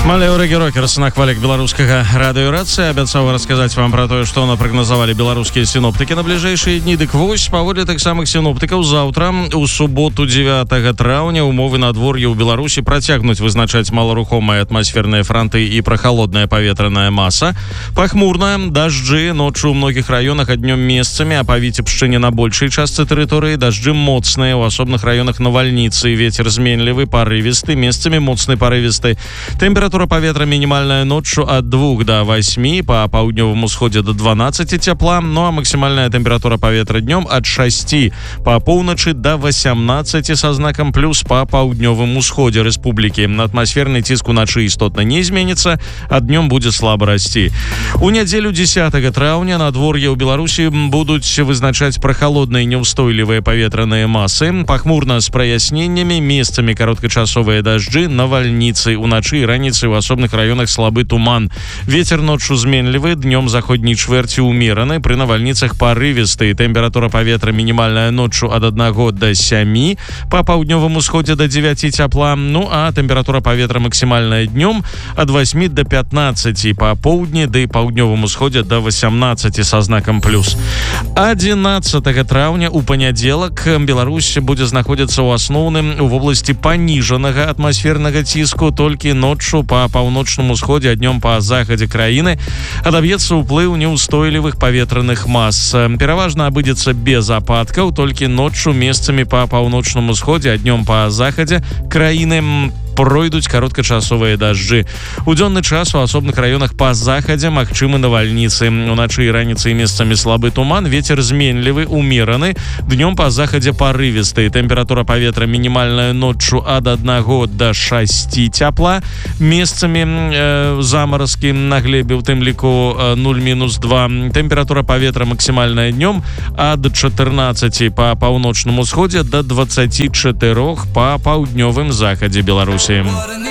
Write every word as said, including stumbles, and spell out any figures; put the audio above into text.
Малеўрыкі рокерс на хвалях беларускага радыёрацыі абяцаў расказаць вам пра тое, што напрагназавалі беларускія сіноптыкі на бліжэйшыя дні. Дык вось, паводле тых самых сіноптыкаў, заўтра у суботу дзевятага траўня умовы надвор'я ў Беларусі працягнуць вызначаць маларухомыя атмасферныя франты і прахалодная паветраная маса. Пахмурная, дажджы ноччу ў многіх раёнах, а днём месцамі, а па Віцебшчыне на большай частцы тэрыторыі дажджы моцныя, у асобных раёнах навальніцы, вецер зменлівы, парывісты, месцамі моцны парывісты. Тэмпература паветра мінімальная ноччу ад двух да васьмі, па паўднёвым усходзе да дванаццаці цяпла, ну а максімальная тэмпература паветра днём ад шасці па поўначы да васямнаццаці са знакам плюс па паўднёвым усходзе рэспублікі. Атмасферны ціск уначы істотна не зменіцца, а днём будзе слаба расці. У нядзелю дзесятага траўня надвор'е ў Беларусі будуць вызначаць прахалодныя няўстойлівыя паветраныя масы, пахмурна з праясненнямі, месцамі кароткачасовыя дажджы, навальніцы, уначы і раніцай у асобных раёнах слабы туман. Вецер ноччу зменлівы, днём заходняй чвэрці ўмераны, пры навальніцах парывісты. Тэмпература паветра мінімальная ноччу ад аднаго да сямі, па паўднёвым усходзе да дзевяці цяпла, ну а тэмпература паветра максімальная днём ад васьмі да пятнаццаці, па поўдні ды паўднёвым усходзе да васямнаццаці са знакам плюс. адзінаццатага траўня у панядзелак Беларусь будзе знаходзіцца ў асноўным у вобласці паніжанага атмасфернага ціску, толькі ноччу па паўночным усходзе, а днём па захадзе краіны адаб'ецца ўплыў няўстойлівых паветраных мас. Пераважна абыдзецца без ападкаў, толькі ноччу месцамі па паўночным усходзе, а днём па захадзе краіны пройдуць кароткачасовыя дажджы. У дзённы час у асобных раёнах па захадзе магчымы навальніцы. Уначы і раніцай месцамі слабы туман, вецер зменлівы, умераны, днём па захадзе парывісты. Тэмпература паветра мінімальная ноччу ад аднаго да шасці цяпла, месцамі э, замаразкі на глебе, у тым ліку э, нуль мінус два. Тэмпература паветра максімальная днём ад чатырнаццаці па паўночным усходзе да дваццаці чатырох па паўднёвым захадзе Беларусі.